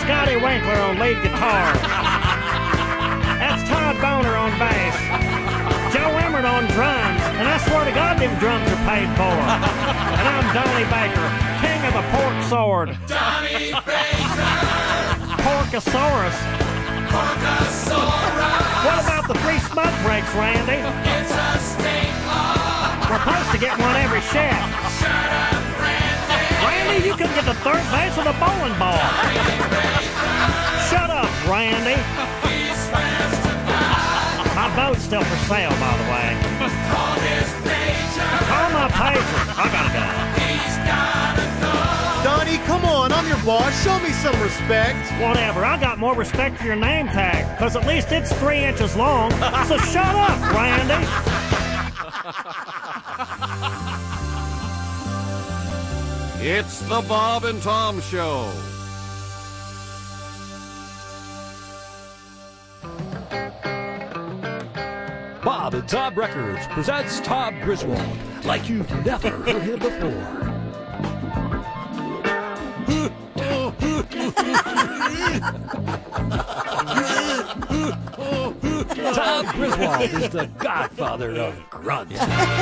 Scotty Winkler on lead guitar. That's Todd Boner on bass. Joe Emmert on drums. And I swear to God, them drums are paid for. And I'm Donnie Baker, king of the pork sword. Donnie Baker. Porkosaurus. Porkosaurus. What about the free smoke breaks, Randy? It's a state law. We're supposed to get one every shift. Shut up, Randy. Randy, you couldn't get to third base with a bowling ball. Shut up, Randy. He swears to God. My boat's still for sale, by the way. Call his pager. Call my pager. I gotta go. He's gotta go. Donnie, come on. I'm your boss. Show me some respect. Whatever. I got more respect for your name tag, because at least it's 3 inches long. So shut up, Randy. It's the Bob and Tom Show. Bob and Tom Records presents Tom Griswold like you've never heard him before. Tom Griswold is the godfather of grunts.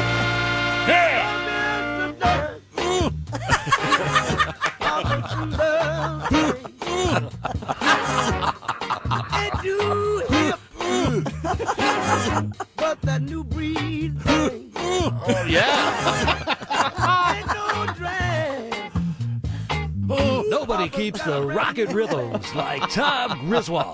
But that new breed thing. Oh, yeah. Ain't no drag. Nobody keeps the rocket rhythms like Tom Griswold.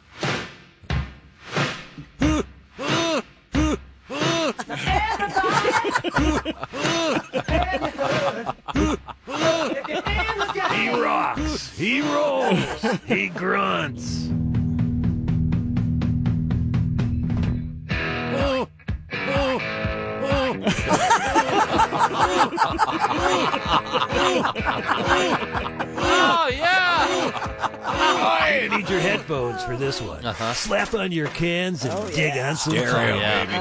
He rocks, he rolls, he grunts. Oh, yeah. You need your headphones for this one. Slap on your cans and dig on some Stereo, baby.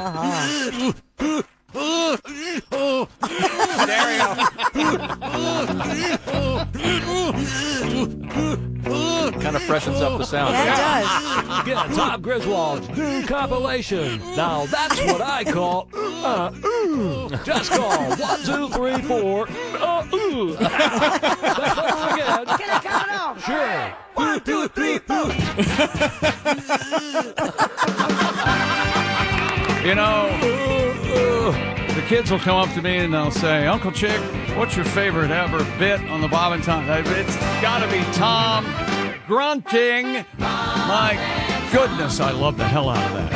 Kind of freshens up the sound. Yeah, it does. Get Tom Griswold's new compilation. Now that's what I call Just call 1, 2, 3, 4. Let's go again. Can I count it off? Sure. 1, 2, 3, 4. You know, the kids will come up to me and they'll say, Uncle Chick, what's your favorite ever bit on the Bob and Tom? It's got to be Tom grunting. My goodness, I love the hell out of that.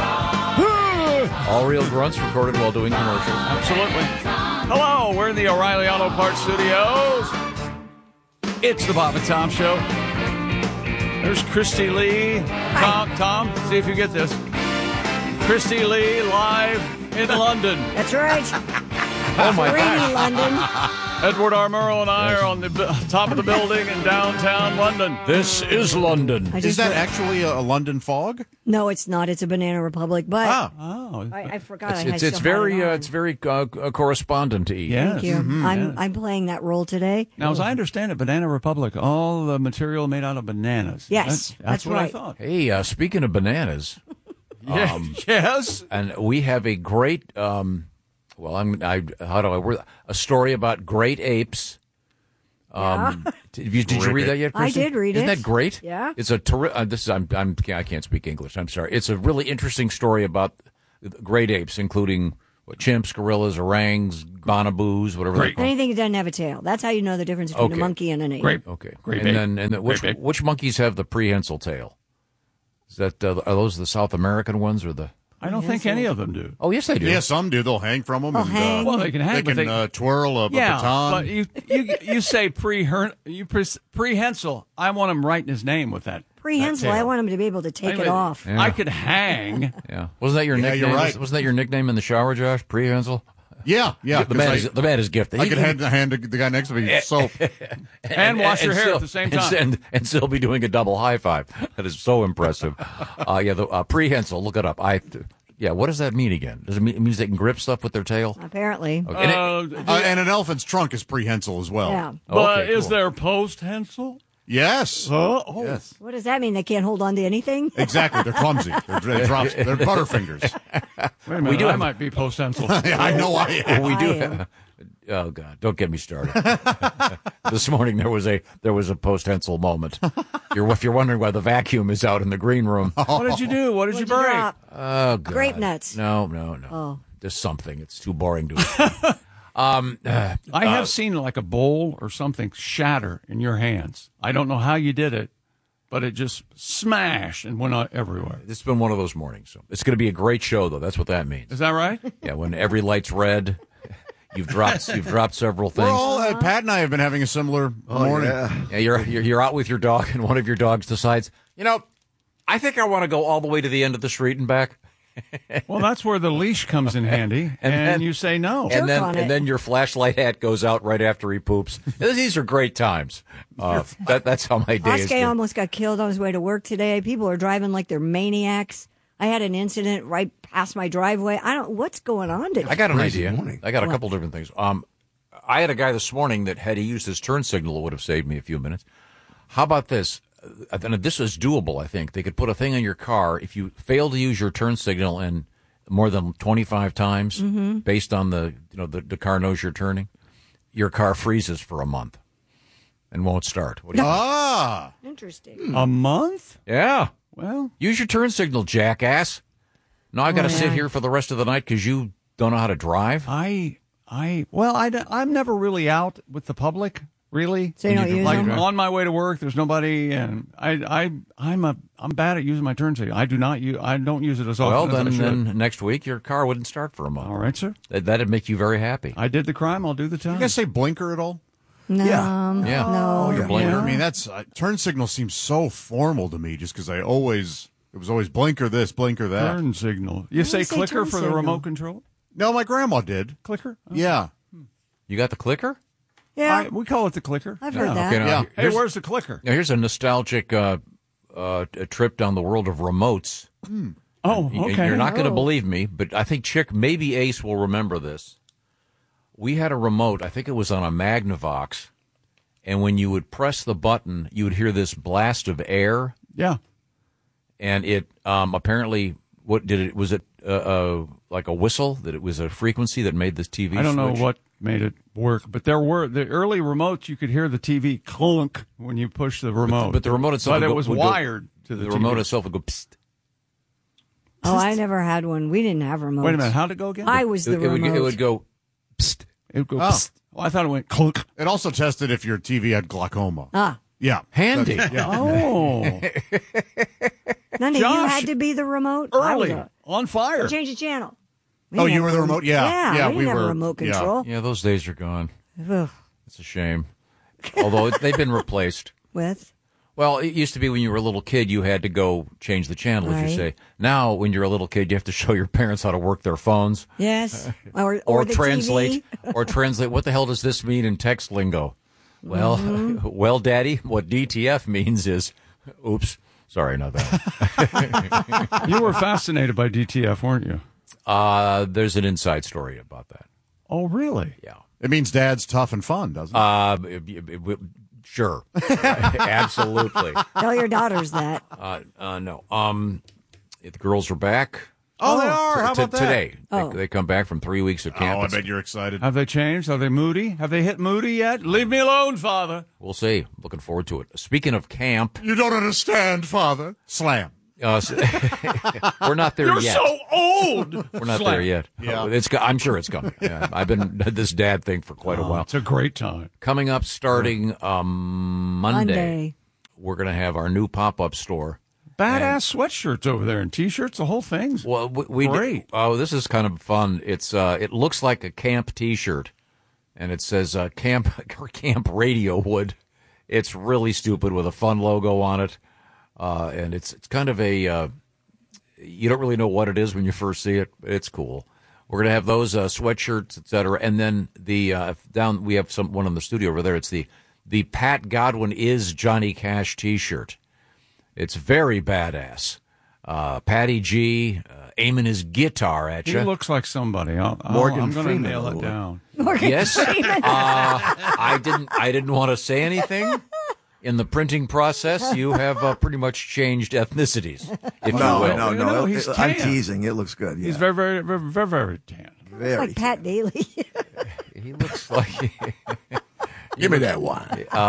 All real grunts recorded while doing commercials. Absolutely. Hello, we're in the O'Reilly Auto Parts Studios. It's the Bob and Tom Show. There's Christy Lee. Tom, see if you get this. Christy Lee live in London. That's right. Oh, my Rainy gosh. London. Edward R. Murrow and I are on the top of the building in downtown London. This is London. Is that actually a London fog? No, it's not. It's a Banana Republic. But Oh, I forgot. It's very correspondent-y. yes. Thank you. I'm playing that role today. Now, as I understand it, Banana Republic, all the material made out of bananas. Yes, that's what I right. thought. Hey, speaking of bananas, Yes. and we have a great, how do I word a story about great apes. Did you read that yet, Kristen? I did read Isn't it. that great? Yeah. It's a I can't speak English. I'm sorry. It's a really interesting story about great apes, including chimps, gorillas, orangs, bonobos, whatever they call them. Anything that doesn't have a tail. That's how you know the difference between a monkey and an ape. Great. Okay. Great and ape. then which monkeys have the prehensile tail? Is that are those the South American ones or the? I don't think any of them do. Oh, yes, they do. Yeah, some do. They'll hang from them. They'll hang. Well, they can hang, They but can twirl a baton. but you say prehensile. I want him writing his name with that. Prehensile. that I tail. want him to be able to take Anyway, it off. Yeah. I could hang. Yeah. Wasn't that your nickname? you're right. Wasn't that your nickname in the shower, Josh? Prehensile? Yeah. The man is gifted. I could hand the guy next to me soap. And wash your hair still, at the same time. And still be doing a double high five. That is so impressive. The prehensile, look it up. What does that mean again? Does it means they can grip stuff with their tail? Apparently. Okay. And an elephant's trunk is prehensile as well. Yeah. But Okay, is cool. there posthensile? Yes. Yes. What does that mean? They can't hold on to anything? Exactly. They're clumsy. They're butterfingers. Wait a minute, I might be post-stencil. I know I am. We do. I am. Oh God! Don't get me started. This morning there was a post-Hensel moment. If you're wondering why the vacuum is out in the green room. What did you do? What did you break? drop? Oh God! Grape nuts. No. Oh. Just something. It's too boring to explain. I have seen like a bowl or something shatter in your hands. I don't know how you did it, but it just smashed and went out everywhere. It's been one of those mornings. So it's going to be a great show, though. That's what that means. Is that right? Yeah, when every light's red, you've dropped several things. We're all, Pat and I have been having a similar morning. Yeah, you're out with your dog, and one of your dogs decides, I think I want to go all the way to the end of the street and back. Well, that's where the leash comes in handy, and then- you say no. And Jerk on it. then your flashlight hat goes out right after he poops. These are great times. That's how my day is. Oskay almost got killed on his way to work today. People are driving like they're maniacs. I had an incident right past my driveway. What's going on today? I got an idea. I got a couple different things. I had a guy this morning that had he used his turn signal, it would have saved me a few minutes. How about this? This is doable, I think. They could put a thing on your car. If you fail to use your turn signal in more than 25 times, based on the car knows you're turning, your car freezes for a month and won't start. What do you Interesting. A month? Yeah. Well, Use your turn signal, jackass. Now I got to sit here for the rest of the night because you don't know how to drive. I'm never really out with the public, really. So you don't use them? On my way to work, there's nobody, and I'm bad at using my turn signal. I don't use it as often as I should. Then next week your car wouldn't start for a month. All right, sir. That'd make you very happy. I did the crime. I'll do the time. You guys say blinker at all? No. Yeah. No. Your blinker. I mean, that's turn signal seems so formal to me, just because it was always blinker this, blinker that. Turn signal. You say say clicker turn for the signal? remote control? No, my grandma did. Clicker? Oh. Yeah. You got the clicker? Yeah. We call it the clicker. I've heard that. Okay, now, Yeah. Hey, here's, where's the clicker? now here's a nostalgic a trip down the world of remotes. Oh, okay. You're not going to Oh. believe me, but I think Chick, maybe Ace will remember this. We had a remote, I think it was on a Magnavox, and when you would press the button, you would hear this blast of air, Yeah. and it apparently, was it like a whistle, that it was a frequency that made this TV I don't know switch? what made it work, but there were the early remotes. You could hear the TV clunk when you push the remote. But the remote itself But would it go- was would go- wired to the TV. remote itself would go psst. Oh, I never had one. We didn't have remotes. Wait a minute, how'd it go again? I was the It would, remote. it would go psst. It would go. Oh. psst. Oh, I thought it went clunk. It also tested if your TV had glaucoma. Ah. Yeah. Handy. Oh, None of you Josh, had to be the remote? I was early on fire. Change the channel. We Oh, didn't you have were the a remote? Yeah. Yeah, we we didn't have were. a remote yeah. control. Yeah, those days are gone. Ugh. It's a shame. Although they've been replaced. With? Well, it used to be when you were a little kid, you had to go change the channel, as you Right. say. Now, when you're a little kid, you have to show your parents how to work their phones. Yes. Or the translate. TV. Or translate. What the hell does this mean in text lingo? Well, Mm-hmm. well, Daddy, what DTF means is, oops, sorry, not that. You were fascinated by DTF, weren't you? There's an inside story about that. Oh, really? Yeah. It means dad's tough and fun, doesn't it? Sure. Absolutely. Tell your daughters that. No. The girls are back. Oh, they are. How about that? Today. Oh. They come back from 3 weeks of camp. Oh, I bet you're excited. Have they changed? Are they moody? Have they hit moody yet? Leave me alone, Father. We'll see. Looking forward to it. Speaking of camp, You don't understand, Father. Slam. we're not there You're yet. so old. We're not Slam. there yet. Yeah. I'm sure it's coming. Yeah, I've been this dad thing for quite a while. It's a great time. Coming up starting Monday, we're going to have our new pop-up store. Badass sweatshirts over there and T-shirts, the whole thing. Well, we Great. this is kind of fun. It's it looks like a camp T-shirt, and it says Camp Radio Wood. It's really stupid with a fun logo on it, and it's kind of a you don't really know what it is when you first see it. But it's cool. We're gonna have those sweatshirts, etc., and then the down we have one in the studio over there. It's the Pat Godwin is Johnny Cash T-shirt. It's very badass. Patty G aiming his guitar at He you. looks like somebody. I'm Morgan going to Freeman. nail it down. Morgan Yes. Freeman. I didn't want to say anything. in the printing process, you have pretty much changed ethnicities, if you will. No. he's I'm tan. teasing. It looks good. Yeah. He's very, very, very, very, very tan. very It's like Pat Daly. He looks like Give me that one.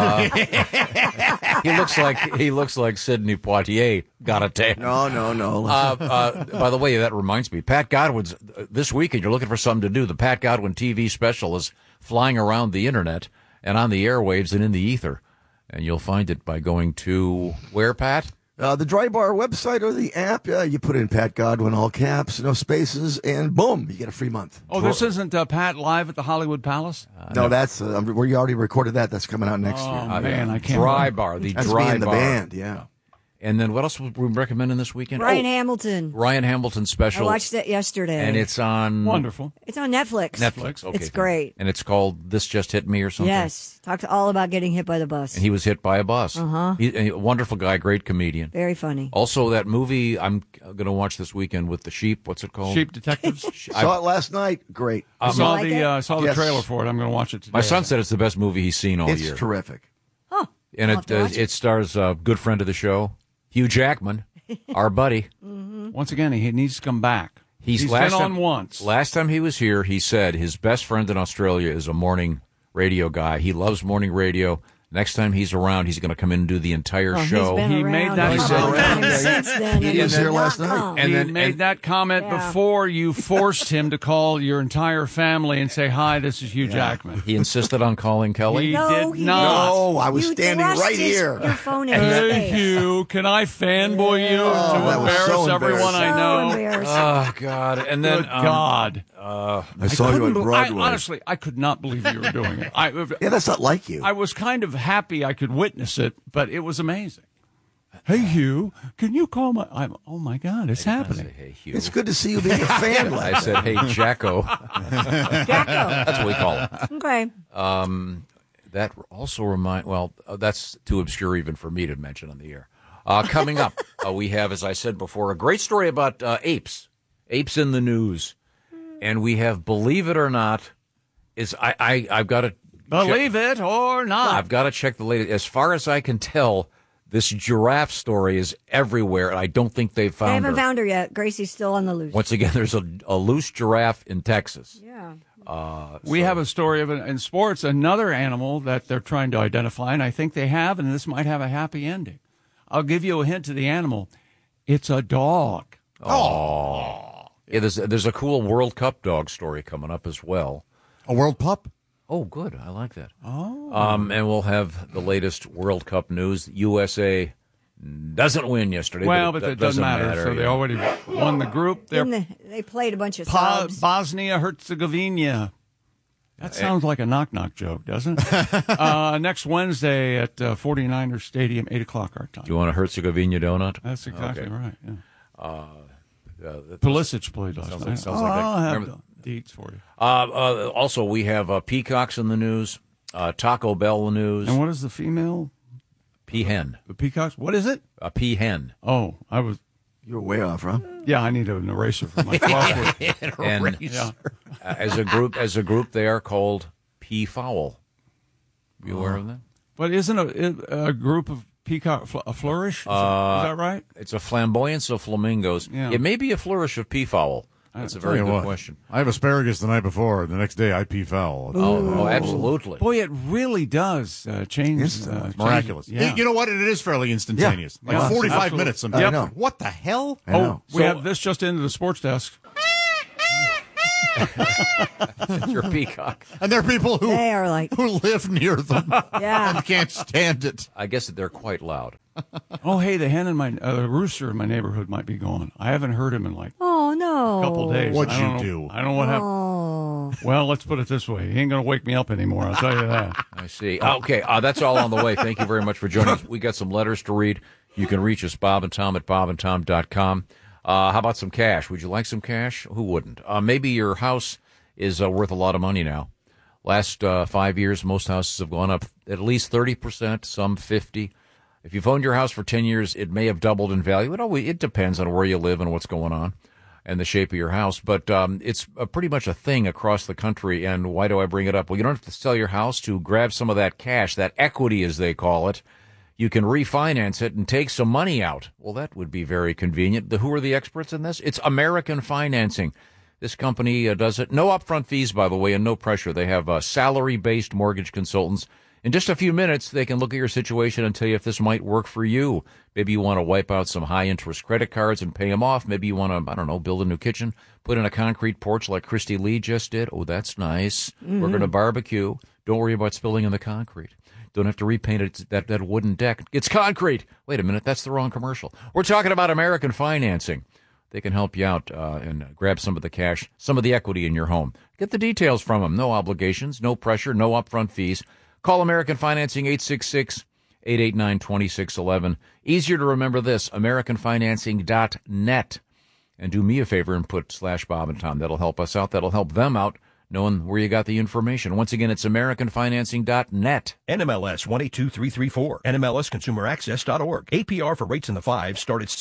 he looks like Sidney Poitier got a tan. No. By the way, that reminds me, Pat Godwin's this weekend. You're looking for something to do. The Pat Godwin TV special is flying around the internet and on the airwaves and in the ether, and you'll find it by going to where, Pat? The Dry Bar website or the app, you put in Pat Godwin, all caps, no spaces, and boom, you get a free month. Oh, this isn't Pat live at the Hollywood Palace? No, that's we already recorded that. That's coming out next year. Oh, man, I can't. Dry Bar, the That's Dry me and the Bar. band, yeah. And then what else were we recommending this weekend? Ryan Hamilton. Ryan Hamilton I special. watched it yesterday. And it's on Wonderful. It's on Netflix. Netflix. Okay, It's great. And it's called This Just Hit Me or something? Yes. Talked all about getting hit by the bus. And he was hit by a bus. Uh-huh. He's a wonderful guy, great comedian. Very funny. Also, that movie I'm going to watch this weekend with the sheep. What's it called? Sheep Detectives. Saw it last night. Great. I saw like it? saw the Yes. trailer for it. I'm going to watch it today. My son said it's the best movie he's seen all It's year. terrific. Oh. And I'll have to watch it stars a good friend of the show, Hugh Jackman, our buddy. Once again, he needs to come back. He's last been on time- once. Last time he was here, he said his best friend in Australia is a morning radio guy. He loves morning radio. Next time he's around, he's going to come in and do the entire show. He's been He around made that a couple comment. times since then. He and was here not last night. come. And He then- made and- that comment Yeah. before you forced him to call your entire family and say, "Hi, this is Hugh Jackman." He insisted on calling Kelly. He No, did he not. No, I was You standing thrust right his- here. Your phone in his Hey, face. Hugh, can I fanboy you to that was embarrass so everyone I So know? embarrassing. Oh, God. And then, Good God. I saw you on Broadway. Honestly, I could not believe you were doing it. Yeah, that's not like you. I was kind of happy I could witness it, but it was amazing. Hey, Hugh, can you call my... oh, my God, it's I happening. said, hey, Hugh. It's good to see you being a fan. I said, hey, Jacko. Jacko. That's what we call him. Okay. That also that's too obscure even for me to mention on the air. Coming up, we have, as I said before, a great story about apes in the news. And we have, believe it or not, I've got to... Believe it or not. I've got to check the latest. As far as I can tell, this giraffe story is everywhere, and I don't think they've I found haven't her. found her yet. Gracie's still on the loose. Once again, there's a loose giraffe in Texas. Yeah. We have a story of in sports, another animal that they're trying to identify, and I think they have, and this might have a happy ending. I'll give you a hint to the animal. It's a dog. Yeah, there's a cool World Cup dog story coming up as well. A world pup? Oh, good. I like that. Oh. And we'll have the latest World Cup news. USA doesn't win yesterday. Well, but it doesn't matter. So yeah. they already won the group. They're They played a bunch of subs. Bosnia-Herzegovina. That sounds like a knock-knock joke, doesn't it? Next Wednesday at 49ers Stadium, 8 o'clock our time. Do you want a Herzegovina donut? That's exactly Okay. right. Yeah. Pulisic played last night. sounds like that. I'll have Remember- the deets for you. Also, we have peacocks in the news, Taco Bell in the news, And what is the female? peahen, The peacocks? What is it? a peahen. Oh, I was. You were way off, huh? Yeah, I need an eraser for my crossword. And Yeah. as a group, they are called peafowl. You aware of that? But isn't a group of peacock a flourish? Is that right? It's a flamboyance of flamingos. Yeah. It may be a flourish of peafowl. That's a very Tell you good what, question. I have asparagus the night before. The next day, I pee foul. Oh, absolutely. Boy, it really does change. It's miraculous. Yeah. You know what? It is fairly instantaneous. Yeah. Like Yeah, 45 absolutely. minutes sometimes. I know. What the hell? I know. We have this just into the sports desk. Your peacock. And there are people who They are like, who live near them yeah. and can't stand it. I guess that they're quite loud. Oh, hey, the hen in the rooster in my neighborhood might be gone. I haven't heard him in like Oh, no. a couple days. What'd I don't you know- do? I don't know what happened. Oh. Well, let's put it this way: he ain't gonna wake me up anymore. I'll tell you that. I see. Okay, that's all on the way. Thank you very much for joining us. We got some letters to read. You can reach us, Bob and Tom at bobandtom.com. How about some cash? Would you like some cash? Who wouldn't? Maybe your house is worth a lot of money now. Last 5 years, most houses have gone up at least 30%, some 50%. If you've owned your house for 10 years, it may have doubled in value. It depends on where you live and what's going on and the shape of your house. But it's pretty much a thing across the country. And why do I bring it up? Well, you don't have to sell your house to grab some of that cash, that equity as they call it. you can refinance it and take some money out. Well, that would be very convenient. Who are the experts in this? It's American Financing. This company does it. No upfront fees, by the way, and no pressure. They have salary-based mortgage consultants. In just a few minutes, they can look at your situation and tell you if this might work for you. Maybe you want to wipe out some high-interest credit cards and pay them off. Maybe you want to, I don't know, build a new kitchen, put in a concrete porch like Christy Lee just did. Oh, that's nice. We're going to barbecue. Don't worry about spilling in the concrete. Don't have to repaint it, that wooden deck. It's concrete. Wait a minute, that's the wrong commercial. We're talking about American Financing. They can help you out and grab some of the cash, some of the equity in your home. Get the details from them. No obligations, no pressure, no upfront fees. Call American Financing 866-889-2611. Easier to remember this, AmericanFinancing.net. And do me a favor and put /Bob and Tom. That'll help us out. That'll help them out, knowing where you got the information. Once again, it's AmericanFinancing.net. NMLS 182334. NMLSConsumerAccess.org. APR for rates in the 5s start at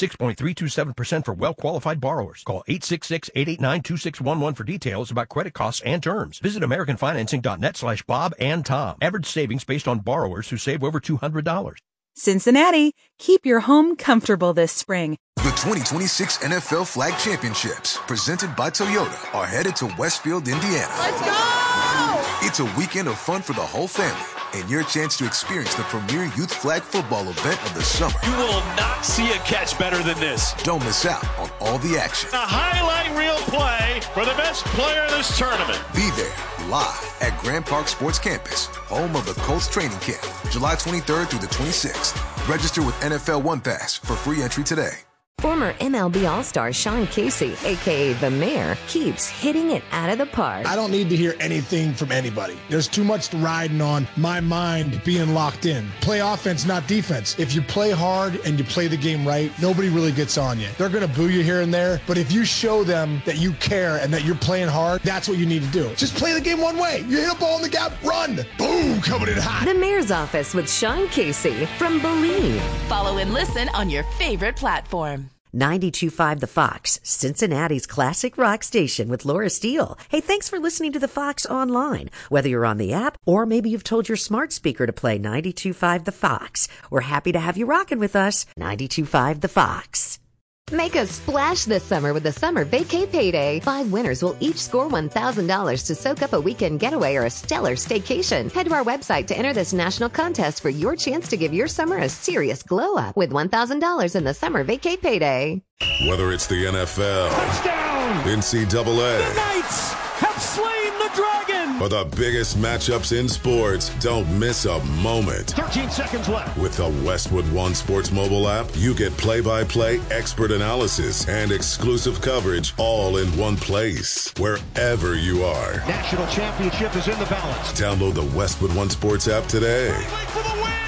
6.327% for well-qualified borrowers. Call 866-889-2611 for details about credit costs and terms. Visit AmericanFinancing.net /Bob and Tom. Average savings based on borrowers who save over $200. Cincinnati, keep your home comfortable this spring. The 2026 NFL Flag Championships, presented by Toyota, are headed to Westfield, Indiana. Let's go! It's a weekend of fun for the whole family and your chance to experience the premier youth flag football event of the summer. You will not see a catch better than this. Don't miss out on all the action. A highlight reel play for the best player of this tournament. Be there live at Grand Park Sports Campus, home of the Colts training camp, July 23rd through the 26th. Register with NFL One Pass for free entry today. Former MLB All-Star Sean Casey, a.k.a. The Mayor, keeps hitting it out of the park. I don't need to hear anything from anybody. There's too much riding on my mind being locked in. Play offense, not defense. If you play hard and you play the game right, nobody really gets on you. They're going to boo you here and there, but if you show them that you care and that you're playing hard, that's what you need to do. Just play the game one way. You hit a ball in the gap, run. Boom, coming in hot. The Mayor's Office with Sean Casey from Believe. Follow and listen on your favorite platform. 92.5 The Fox, Cincinnati's classic rock station with Laura Steele. Hey, thanks for listening to The Fox online. Whether you're on the app or maybe you've told your smart speaker to play 92.5 The Fox. We're happy to have you rocking with us. 92.5 The Fox. Make a splash this summer with the Summer Vacay Payday. 5 winners will each score $1,000 to soak up a weekend getaway or a stellar staycation. Head to our website to enter this national contest for your chance to give your summer a serious glow up with $1,000 in the Summer Vacay Payday. Whether it's the NFL, Touchdown! NCAA, The Knights have slain the dragon! or the biggest matchups in sports, don't miss a moment. 13 seconds left. With the Westwood One Sports mobile app, you get play-by-play expert analysis and exclusive coverage all in one place, wherever you are. National championship is in the balance. Download the Westwood One Sports app today. For the win!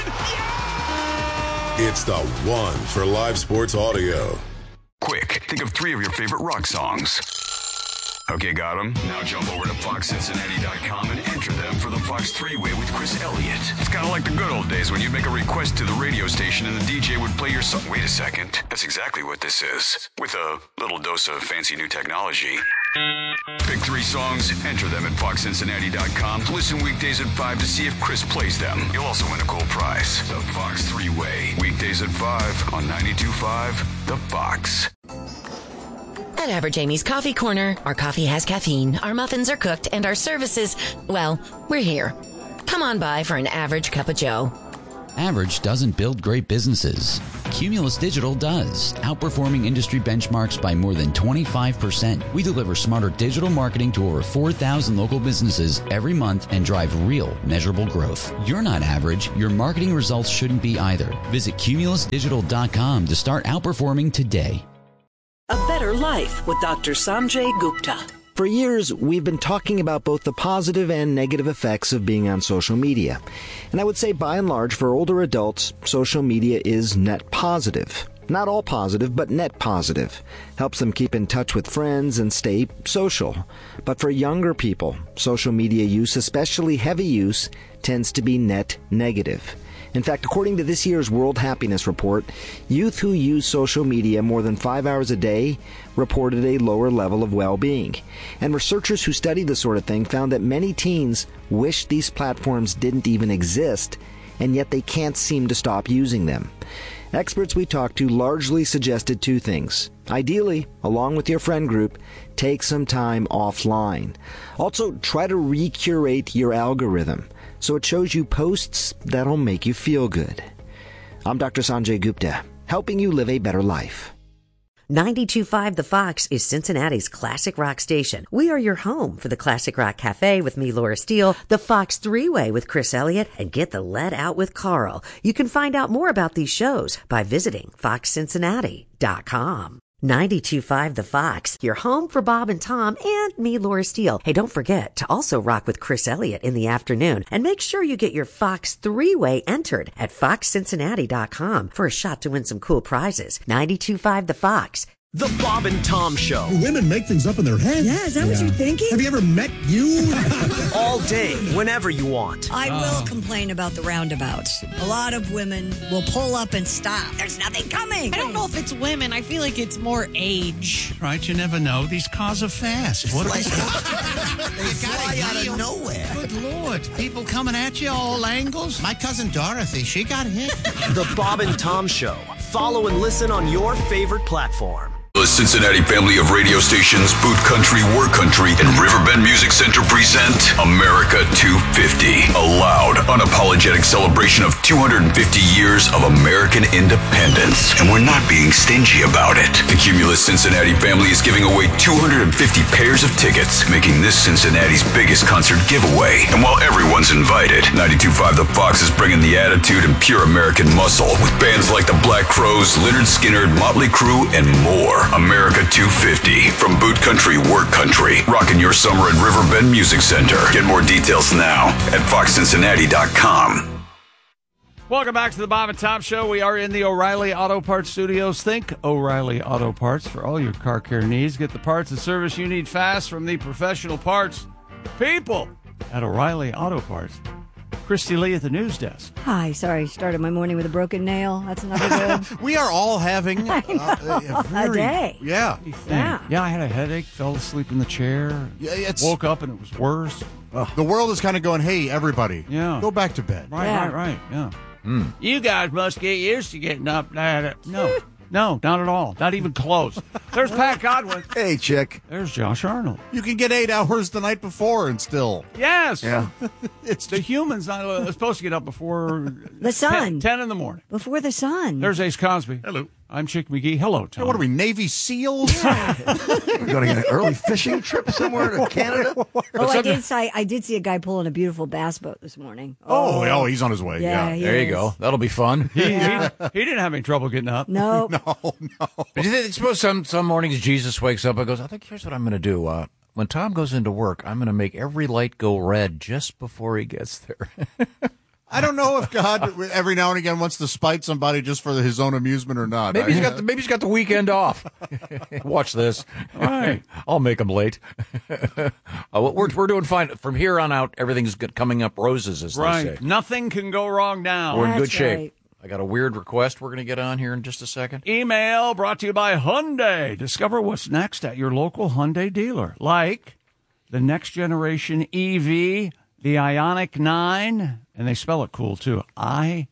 It's the one for live sports audio. Quick, think of 3 of your favorite rock songs. Okay, got them? Now jump over to FoxCincinnati.com and enter them for the Fox 3-Way with Chris Elliott. It's kind of like the good old days when you'd make a request to the radio station and the DJ would play your song. Wait a second. That's exactly what this is. With a little dose of fancy new technology. Pick 3 songs, enter them at FoxCincinnati.com. Listen weekdays at 5 to see if Chris plays them. You'll also win a cool prize. The Fox 3-Way. Weekdays at 5 on 92.5 The Fox. At Average Amy's Coffee Corner, our coffee has caffeine, our muffins are cooked, and our services, well, we're here. Come on by for an average cup of joe. Average doesn't build great businesses. Cumulus Digital does, outperforming industry benchmarks by more than 25%. We deliver smarter digital marketing to over 4,000 local businesses every month and drive real, measurable growth. You're not average. Your marketing results shouldn't be either. Visit cumulusdigital.com to start outperforming today. A Better Life with Dr. Sanjay Gupta. For years, we've been talking about both the positive and negative effects of being on social media. And I would say, by and large, for older adults, social media is net positive. Not all positive, but net positive. Helps them keep in touch with friends and stay social. But for younger people, social media use, especially heavy use, tends to be net negative. In fact, according to this year's World Happiness Report, youth who use social media more than 5 hours a day reported a lower level of well-being. And researchers who study this sort of thing found that many teens wish these platforms didn't even exist and yet they can't seem to stop using them. Experts we talked to largely suggested two things. Ideally, along with your friend group, take some time offline. Also, try to recurate your algorithm so it shows you posts that'll make you feel good. I'm Dr. Sanjay Gupta, helping you live a better life. 92.5 The Fox is Cincinnati's classic rock station. We are your home for the Classic Rock Cafe with me, Laura Steele, the Fox Three-Way with Chris Elliott, and Get the Lead Out with Carl. You can find out more about these shows by visiting foxcincinnati.com. 92.5 The Fox, your home for Bob and Tom and me, Laura Steele. Hey, don't forget to also rock with Chris Elliott in the afternoon, and make sure you get your Fox Three-Way entered at foxcincinnati.com for a shot to win some cool prizes. 92.5 The Fox. The Bob and Tom Show. Women make things up in their heads. Yeah, is that what you're thinking? Have you ever met you? All day, whenever you want. I will complain about the roundabouts. A lot of women will pull up and stop. There's nothing coming. I don't know if it's women. I feel like it's more age. Right, you never know. These cars are fast. What They fly out of nowhere. Good Lord. People coming at you all angles. My cousin Dorothy, she got hit. The Bob and Tom Show. Follow and listen on your favorite platform. The Cincinnati family of radio stations, Boot Country, Work Country, and Riverbend Music Center present America 250, a loud, unapologetic celebration of 250 years of American independence. And we're not being stingy about it. The Cumulus Cincinnati family is giving away 250 pairs of tickets, making this Cincinnati's biggest concert giveaway. And while everyone's invited, 92.5 The Fox is bringing the attitude and pure American muscle with bands like the Black Crowes, Lynyrd Skynyrd, Motley Crue, and more. America 250 from Boot Country, Work Country, rocking your summer at Riverbend Music Center. Get more details now at foxcincinnati.com. Welcome back to the Bob and Tom Show. We are in the O'Reilly Auto Parts Studios. Think O'Reilly Auto Parts for all your car care needs. Get the parts and service you need fast from the professional parts people at O'Reilly Auto Parts. Christy Lee at the news desk. Hi, sorry, started my morning with a broken nail. That's another good. We are all having a day. Yeah. Yeah, I had a headache, fell asleep in the chair. Yeah, woke up and it was worse. The world is kind of going, hey, everybody, go back to bed. Right, yeah. You guys must get used to getting up. No, not at all. Not even close. There's Pat Godwin. Hey, chick. There's Josh Arnold. You can get 8 hours the night before and still. Yes. Yeah. It's the humans not supposed to get up before the sun. 10 in the morning. Before the sun. There's Ace Cosby. Hello. I'm Chick McGee. Hello, Tom. Hey, what are we, Navy SEALs? We're going to get an early fishing trip somewhere to Canada? I did see a guy pulling a beautiful bass boat this morning. Oh, he's on his way. Yeah. There you go. That'll be fun. He didn't have any trouble getting up. No. But do you think, suppose some mornings Jesus wakes up and goes, I think here's what I'm going to do. When Tom goes into work, I'm going to make every light go red just before he gets there. I don't know if God every now and again wants to spite somebody just for his own amusement or not. Maybe he's got the weekend off. Watch this. Right. I'll make him late. We're doing fine from here on out. Everything's coming up roses, as they say. Nothing can go wrong now. We're in good shape. I got a weird request we're going to get on here in just a second. Email brought to you by Hyundai. Discover what's next at your local Hyundai dealer, like the next generation EV, the Ioniq 9, and they spell it cool too. IONIQ.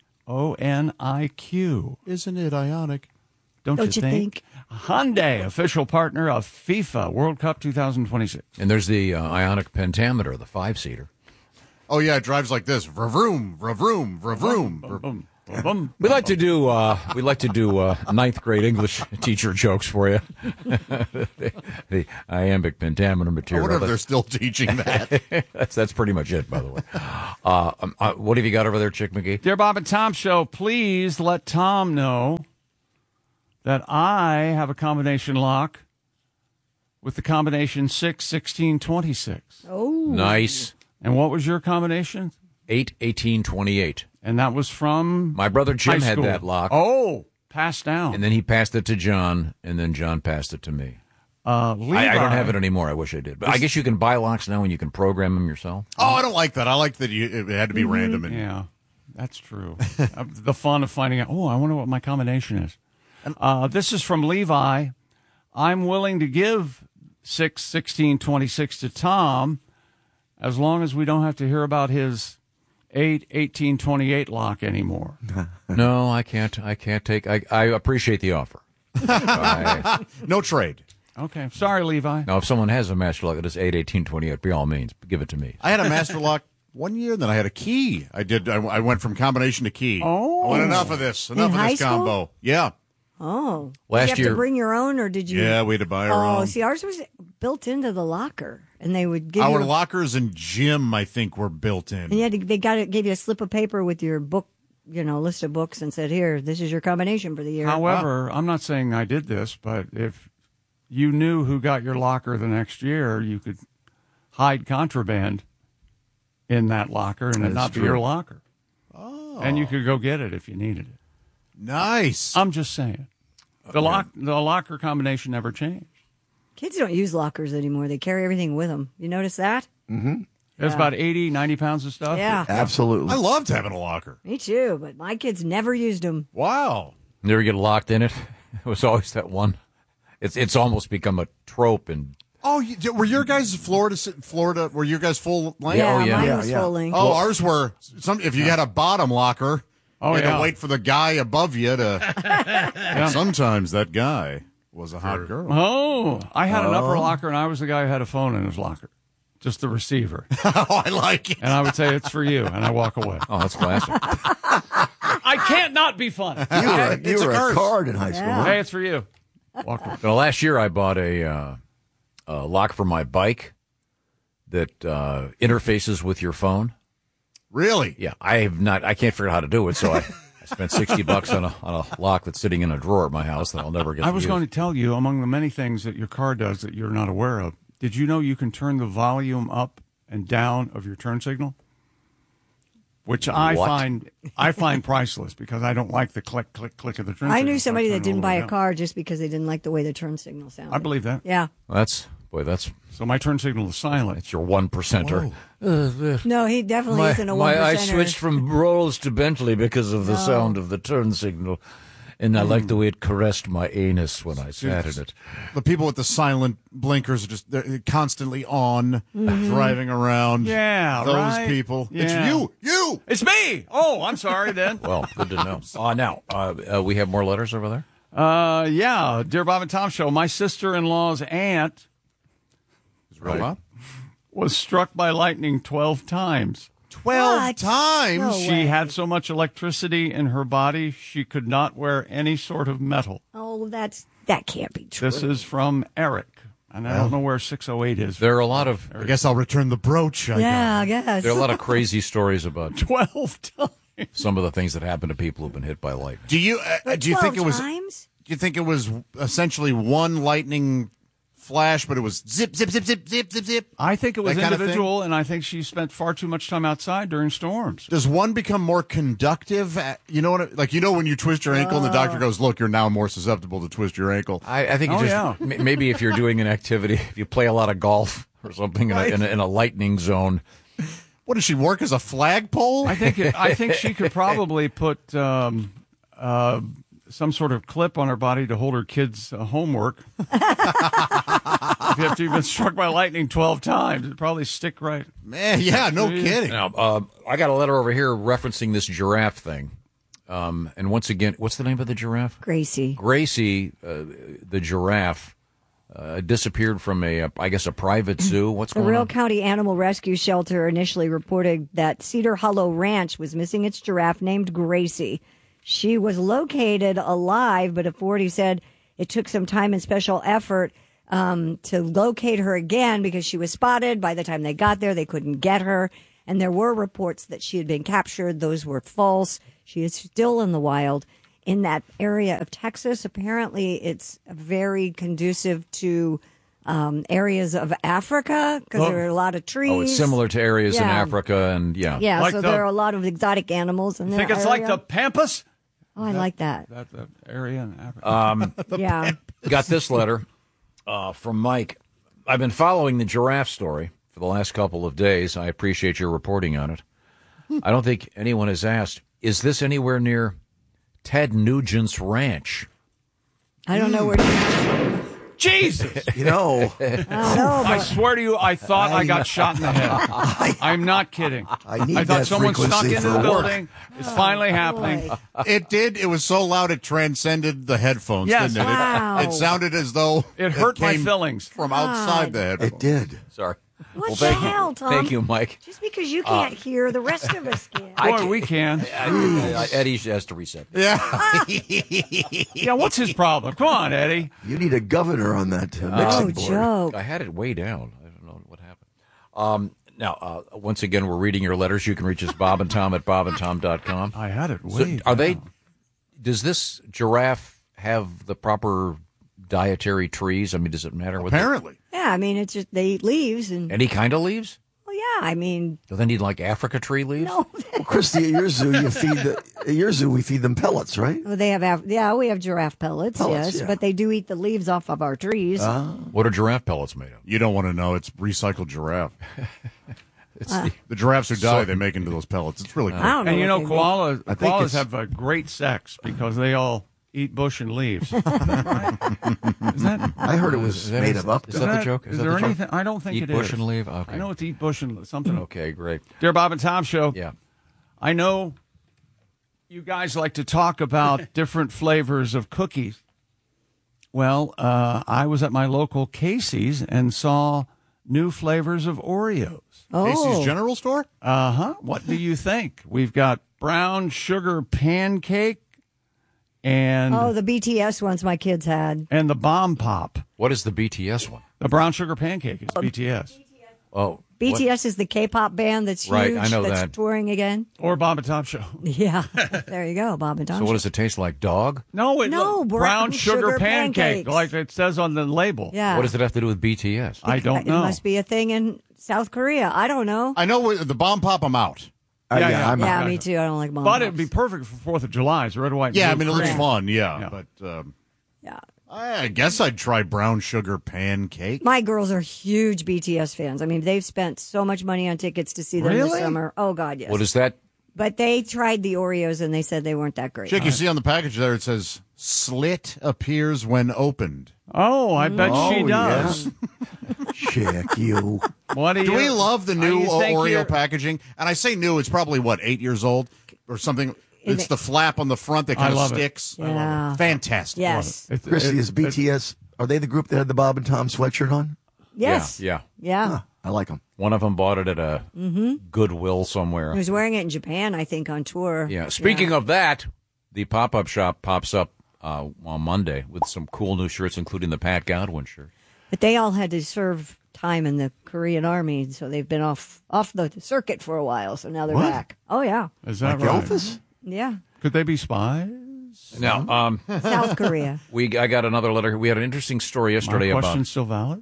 Isn't it Ioniq? Don't you think? Hyundai, official partner of FIFA World Cup 2026. And there's the Ioniq Pentameter, the 5-seater. Oh yeah, it drives like this: vroom, vroom, vroom, vroom. We like to do ninth grade English teacher jokes for you. the iambic pentameter material. I wonder if they're still teaching that. That's pretty much it, by the way. What have you got over there, Chick McGee? Dear Bob and Tom Show, please let Tom know that I have a combination lock with the combination 6, 16, 26. Oh, nice. And what was your combination? 8, 18, 28. And that was from my brother Jim had that lock. Oh, passed down. And then he passed it to John, and then John passed it to me. I don't have it anymore. I wish I did. But I guess you can buy locks now and you can program them yourself. Oh, I don't like that. I like that it had to be random. Yeah, that's true. The fun of finding out, I wonder what my combination is. This is from Levi. I'm willing to give 6, 16, 26 to Tom as long as we don't have to hear about his 8-18-28 lock anymore. No, I can't. I can't take. I appreciate the offer. No trade. Okay. Sorry, Levi. Now, if someone has a master lock that is 8-18-28, by all means, give it to me. I had a master lock 1 year, then I had a key. I went from combination to key. Oh. I went, enough of this. Enough In of high this school? combo. Yeah. Oh. Last did you have year- to bring your own, or did you? Yeah, we had to buy our own. See, ours was built into the locker, and they would give Our you. lockers and gym, I think, were built in. And they gave you a slip of paper with your book, list of books, and said, "Here, this is your combination for the year." However, I'm not saying I did this, but if you knew who got your locker the next year, you could hide contraband in that locker and it not be your locker. Oh. And you could go get it if you needed it. Nice. I'm just saying. The locker combination never changed. Kids don't use lockers anymore. They carry everything with them. You notice that? Mm-hmm. There's about 80, 90 pounds of stuff. Yeah. Absolutely. I loved having a locker. Me too, but my kids never used them. Wow. Never get locked in it. It was always that one. It's almost become a trope. And Oh, were your guys Florida? Were your guys full length? Yeah, yeah. mine Yeah, was yeah. full length. Oh, ours were. If you had a bottom locker, Oh, you had yeah. to wait for the guy above you to. Sometimes that guy was a hot girl. Oh, I had an upper locker, and I was the guy who had a phone in his locker, just the receiver. Oh, I like it. And I would say, it's for you, and I walk away. oh, that's classic. I can't not be funny. You were a card in high school. Yeah. Huh? Hey, it's for you. Walk away. Well, last year I bought a lock for my bike that interfaces with your phone. Really? Yeah, I can't figure out how to do it, so I spent $60 on a lock that's sitting in a drawer at my house that I'll never get. I was going to tell you, among the many things that your car does that you're not aware of, did you know you can turn the volume up and down of your turn signal? Which I find priceless, because I don't like the click, click, click of the turn signal. I knew somebody so I that turn it didn't all buy the a way car just because they didn't like the way the turn signal sounded. down. I believe that. Yeah. That's So my turn signal is silent. it's your 1%er. No, he definitely isn't a 1%er. I switched from Rolls to Bentley because of the sound of the turn signal, and I like the way it caressed my anus when I sat in it. The people with the silent blinkers are they're constantly on, driving around. Yeah, those right. people. Yeah. It's you. It's me. Oh, I'm sorry then. Well, good to know. Now, we have more letters over there? Yeah, Dear Bob and Tom Show, my sister-in-law's aunt Right. was struck by lightning 12 times. 12 What? times. No She way. had so much electricity in her body, she could not wear any sort of metal. Oh, that can't be true. This is from Eric, and I don't know where 608 is. There are a lot of I guess I'll return the brooch. I guess. there are a lot of crazy stories about 12 times. some of the things that happen to people who've been hit by lightning. Do you think it was? Times? Do you think it was essentially one lightning flash, but it was zip, zip, zip, zip, zip, zip, zip? I think it was That kind of thing? individual, and I think she spent far too much time outside during storms. Does one become more conductive? You know what? When you twist your ankle and the doctor goes, "Look, you're now more susceptible to twist your ankle." I think maybe if you're doing an activity, if you play a lot of golf or something in a lightning zone. What does she work as a flagpole? I think she could probably put some sort of clip on her body to hold her kids' homework. If you've been struck by lightning 12 times, it'd probably stick right. Man, yeah, no kidding. Now, I got a letter over here referencing this giraffe thing. And once again, what's the name of the giraffe? Gracie. Gracie, the giraffe, disappeared from a private zoo. What's The going Real on? County Animal Rescue Shelter initially reported that Cedar Hollow Ranch was missing its giraffe named Gracie. She was located alive, but authorities said it took some time and special effort to locate her again because she was spotted. By the time they got there, they couldn't get her. And there were reports that she had been captured. Those were false. She is still in the wild in that area of Texas. Apparently, it's very conducive to areas of Africa because there are a lot of trees. Oh, it's similar to areas in Africa, and Yeah, Like so the- there are a lot of exotic animals in You there. think it's like the Pampas? Oh, I like that. That the area in Africa. Yeah. Got this letter from Mike. I've been following the giraffe story for the last couple of days. I appreciate your reporting on it. I don't think anyone has asked, is this anywhere near Ted Nugent's ranch? I don't know where. Jesus. You know. I swear to you, I thought I got shot in the head. I'm not kidding. I thought someone snuck frequency into for the work. building. It's finally happening. It did. It was so loud it transcended the headphones, Yes. didn't it? Wow. It sounded as though It hurt my came feelings. from outside the headphones. It did. Sorry. What the thank hell, you. Tom? Thank you, Mike. Just because you can't hear, the rest of us can. Boy, we can. Eddie has to reset. Yeah. Yeah, what's his problem? Come on, Eddie. You need a governor on that mixing board. Joke. I had it way down. I don't know what happened. Now, once again, we're reading your letters. You can reach us, Bob and Tom at bobandtom.com. I had it way Are they? down. Does this giraffe have the proper dietary trees? I mean, does it matter? Apparently. Yeah, I mean, it's just they eat leaves and. Any kind of leaves? Well, yeah, I mean. Do they need like Africa tree leaves? No. Well, Christy, at your zoo, we feed them pellets, right? Well, they have we have giraffe pellets, yes, yeah. but they do eat the leaves off of our trees. What are giraffe pellets made of? You don't want to know. It's recycled giraffe. It's The giraffes who die, they make into those pellets. It's really cool. I don't know. And you know, what they make. koalas have a great sex because they all eat bush and leaves. Is that? I heard it was made of up. Is that the joke? Is that there the joke? anything? I don't think Eat it bush is. and leave? Okay. I know it's eat bush and something. Okay, great. Dear Bob and Tom Show. Yeah. I know you guys like to talk about different flavors of cookies. Well, I was at my local Casey's and saw new flavors of Oreos. Casey's General Store? Uh-huh. What do you think? We've got brown sugar pancake and the BTS ones my kids had. and the bomb pop. What is the BTS one? The brown sugar pancake is BTS. Oh. BTS is the K-pop band that's huge. Right, I know that's that. touring again. Or Bob and Tom Show. Yeah, there you go, Bob and Tom. So what does it taste like? Dog? No, brown sugar pancake, pancakes. like it says on the label. Yeah. What does it have to do with BTS? I don't know. It must be a thing in South Korea. I don't know. I know the bomb pop, I'm out. Yeah, I'm Yeah, out. me too. I don't like bomb But pops. it'd be perfect for 4th of July. It's red, white, and Yeah, I blue mean, it looks cream. fun, yeah. Yeah. But Yeah. I guess I'd try brown sugar pancake. My girls are huge BTS fans. I mean, they've spent so much money on tickets to see them this Really? summer. Oh, God, yes. What is that? But they tried the Oreos and they said they weren't that great. Chick, you see on the package there, it says, slit appears when opened. Oh, I bet she does. Chick, you. What do you? Do we love the new you think Oreo you're- packaging? And I say new, it's probably, 8 years old or something? It's the flap on the front that I kind of love it. sticks. Yeah. Fantastic. Yes. Christy, is BTS, are they the group that had the Bob and Tom sweatshirt on? Yes. Yeah. Yeah. I like them. One of them bought it at a Goodwill somewhere. He was wearing it in Japan, I think, on tour. Yeah. Speaking of that, the pop-up shop pops up on Monday with some cool new shirts, including the Pat Godwin shirt. But they all had to serve time in the Korean Army, so they've been off the circuit for a while, so now they're What? back. Oh, yeah. Is that Like right? Elvis? Yeah. Could they be spies? Now, South Korea. I got another letter. We had an interesting story yesterday My about. question's still valid?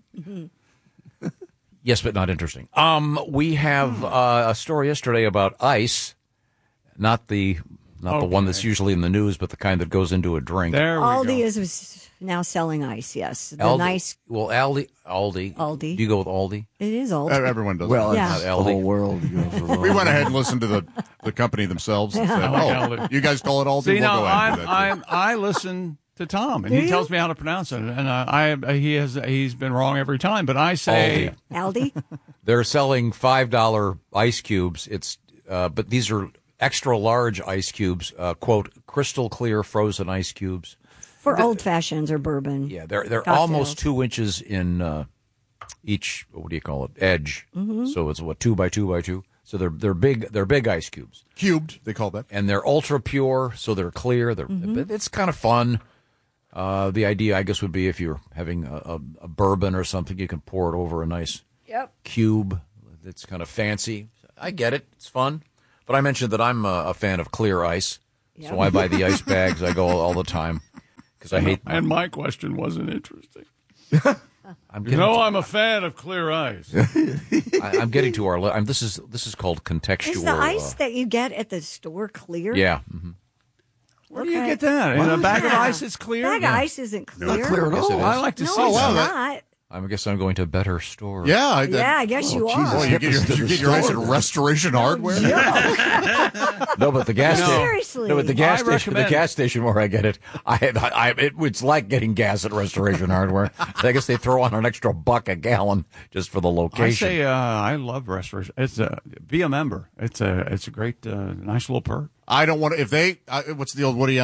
Yes, but not interesting. We have a story yesterday about ice, not the one that's usually in the news, but the kind that goes into a drink. There we Aldi go. is now selling ice, yes. The Aldi, nice. Well, Aldi. Aldi. Do you go with Aldi? It is old. Everyone does. Well, Yeah. it's Not the Aldi. whole world. We went ahead and listened to the company themselves. And said, Aldi. you guys call it Aldi? See, We'll now go ahead and do that, too. I listen to Tom, and Do he you? tells me how to pronounce it, and he's been wrong every time. But I say Aldi. Aldi? They're selling $5 ice cubes. But these are extra large ice cubes. Quote, crystal clear frozen ice cubes. For old fashions or bourbon. Yeah, they're cocktails. almost 2 inches in each. What do you call it? Edge. Mm-hmm. So it's 2 by 2 by 2. So they're big. They're big ice cubes. Cubed, they call that. And they're ultra pure, so they're clear. It's kind of fun. The idea, I guess, would be if you're having a bourbon or something, you can pour it over a nice cube. It's kind of fancy. I get it. It's fun. But I mentioned that I'm a fan of clear ice, so I buy the ice bags. I go all the time because I hate. And my question wasn't interesting. I'm I'm a fan of clear ice. I'm getting to our. This is called contextual. Is the ice that you get at the store clear? Yeah. Mm-hmm. Where do you get that? In a bag of ice, it's clear. Bag of ice isn't clear. Not clear at Yes, it all. is. I like to No, see it's that. not. I guess I'm going to better store. Yeah, I guess you are. Boy, you get your eyes at Restoration Hardware. No, but the gas station. Seriously. No, but the gas I station. The recommend- gas station where I get it, it's like getting gas at Restoration Hardware. I guess they throw on an extra $1 a gallon just for the location. I say I love Restoration. It's be a member. It's a great nice little perk. I don't want to. If they, what's the old Woody